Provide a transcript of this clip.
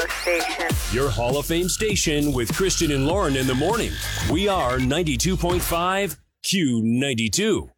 station. Your Hall of Fame station with Kristen and Lauren in the morning. We are 92.5 Q92.